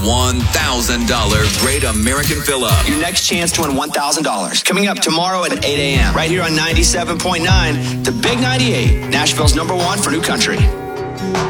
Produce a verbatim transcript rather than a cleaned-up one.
one thousand dollars Great American Fill-Up. Your next chance to win one thousand dollars. Coming up tomorrow at eight a.m. right here on ninety-seven point nine, the Big ninety-eight, Nashville's number one for new country.